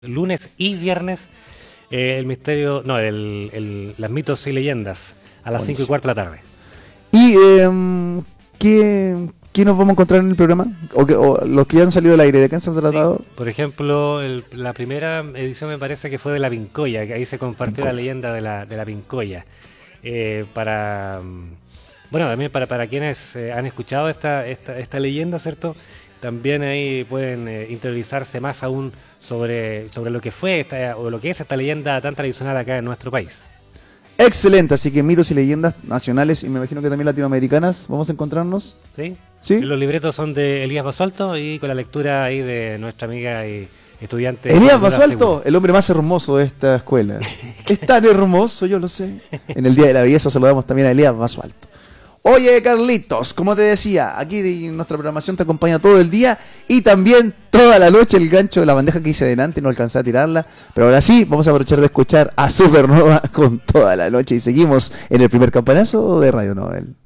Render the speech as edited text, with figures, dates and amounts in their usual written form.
lunes y viernes el misterio, no, las mitos y leyendas a las 5:15 de la tarde. ¿Y qué nos vamos a encontrar en el programa? O los que ya han salido del aire, ¿de qué se han tratado? Sí, por ejemplo, la primera edición me parece que fue de la Pincoya, que ahí se compartió la leyenda de la Pincoya. Bueno, también para quienes han escuchado esta leyenda, ¿cierto? También ahí pueden interiorizarse más aún sobre lo que fue o lo que es esta leyenda tan tradicional acá en nuestro país. Excelente, así que mitos y leyendas nacionales y me imagino que también latinoamericanas, ¿vamos a encontrarnos? Sí. ¿Sí? Los libretos son de Elías Basualto y con la lectura ahí de nuestra amiga y estudiante. Elías Basualto, el hombre más hermoso de esta escuela. Es tan hermoso, yo lo sé. En el Día de la Belleza saludamos también a Elías Basualto. Oye, Carlitos, como te decía, aquí nuestra programación te acompaña todo el día y también toda la noche. El gancho de la bandeja que hice delante, no alcancé a tirarla, pero ahora sí, vamos a aprovechar de escuchar a Supernova con toda la noche y seguimos en el primer campanazo de Radio Nobel.